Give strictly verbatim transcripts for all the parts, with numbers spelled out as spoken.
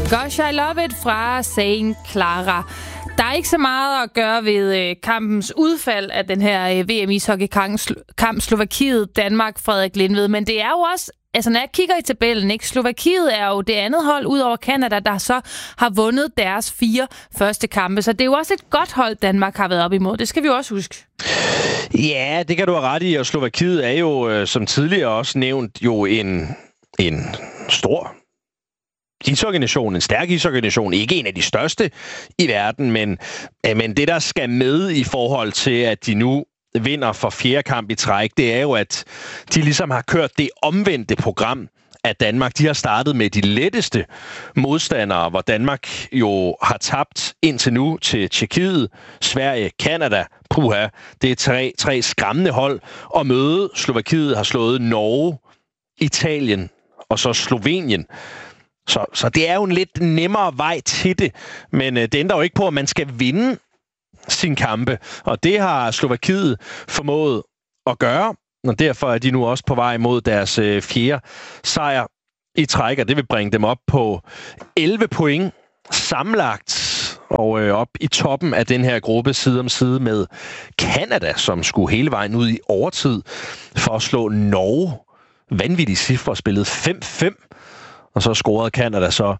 Gosh, I Love It fra Saint Clara. Der er ikke så meget at gøre ved kampens udfald af den her V M-ishockey-kamp Slovakiet-Danmark, Frederik Lindved, men det er jo også, altså når jeg kigger i tabellen, ikke? Slovakiet er jo det andet hold ud over Canada, der så har vundet deres fire første kampe, så det er jo også et godt hold, Danmark har været op imod. Det skal vi jo også huske. Ja, det kan du have ret i, og Slovakiet er jo, som tidligere også nævnt, jo en, en stor ishockeynation, en stærk ishockeynation, ikke en af de største i verden, men, men det, der skal med i forhold til, at de nu vinder for fjerde kamp i træk, det er jo, at de ligesom har kørt det omvendte program af Danmark. De har startet med de letteste modstandere, hvor Danmark jo har tabt indtil nu til Tjekkiet, Sverige, Canada. Puha, det er tre, tre skræmmende hold at møde. Slovakiet har slået Norge, Italien og så Slovenien. Så, så det er jo en lidt nemmere vej til det, men øh, det ændrer jo ikke på, at man skal vinde sin kampe, og det har Slovakiet formået at gøre, og derfor er de nu også på vej mod deres øh, fjerde sejr i træk, og det vil bringe dem op på elleve point sammenlagt, og øh, op i toppen af den her gruppe side om side med Canada, som skulle hele vejen ud i overtid for at slå Norge. Vanvittige cifre, spillet fem fem. Og så scorede Canada så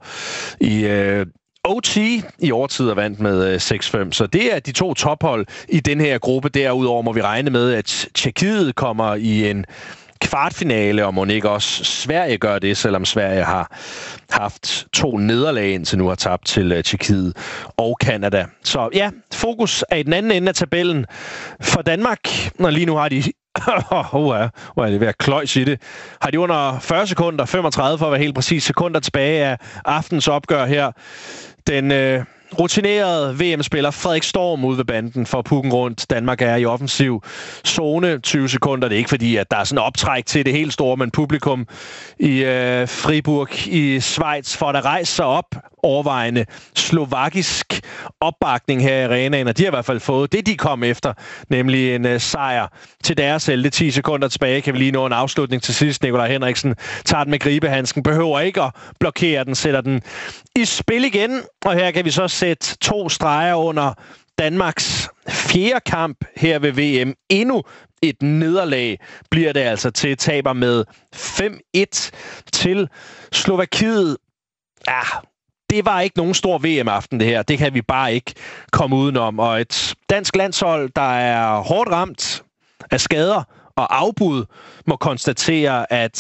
i øh, O T i overtid og vandt med øh, seks fem. Så det er de to tophold i den her gruppe. Derudover må vi regne med, at Tjekkiet kommer i en kvartfinale, og må ikke også Sverige gør det, selvom Sverige har haft to nederlag indtil nu har tabt til uh, Tjekkiet og Canada. Så ja, fokus er i den anden ende af tabellen for Danmark, og lige nu har de Hvor er, hvor er det ved at kløjs i det. Har de under fyrre sekunder, femogtredive for at være helt præcis, sekunder tilbage af aftens opgør her. Den øh, rutinerede V M-spiller Frederik Storm ude ved banden for pukken rundt. Danmark er i offensiv zone. tyve sekunder. Det er ikke fordi, at der er sådan en optræk til det helt store, men publikum i øh, Fribourg i Schweiz får der rejst sig op. Overvejende slovakisk opbakning her i arenaen, og de har i hvert fald fået det, de kom efter, nemlig en uh, sejr til deres elde. ti sekunder tilbage kan vi lige nå en afslutning til sidst. Nikolaj Henriksen tager den med gribehandsken, behøver ikke at blokere den, sætter den i spil igen, og her kan vi så sætte to streger under Danmarks fjerde kamp her ved V M. Endnu et nederlag bliver det altså til, taber med fem et til Slovakiet. Ja, det var ikke nogen stor V M-aften, det her. Det kan vi bare ikke komme udenom. Og et dansk landshold, der er hårdt ramt af skader og afbud, må konstatere, at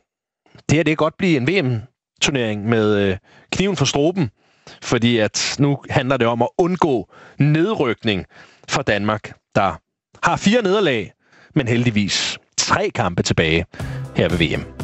det her det kan godt blive en V M-turnering med kniven for struben. Fordi at nu handler det om at undgå nedrykning for Danmark, der har fire nederlag, men heldigvis tre kampe tilbage her ved V M.